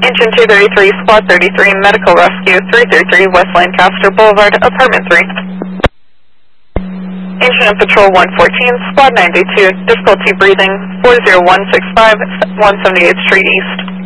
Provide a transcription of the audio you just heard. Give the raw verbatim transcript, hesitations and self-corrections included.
Engine two thirty-three, Squad thirty-three, Medical Rescue, three thirty-three West Lancaster Boulevard, Apartment three. Engine on Patrol one fourteen, Squad ninety-two, difficulty breathing, four zero one six five, one seventy-eighth Street East.